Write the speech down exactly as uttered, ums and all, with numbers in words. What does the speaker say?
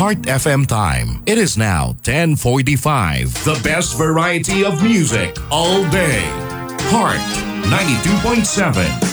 Heart F M time. It is now ten forty-five. The best variety of music all day. Heart ninety-two point seven.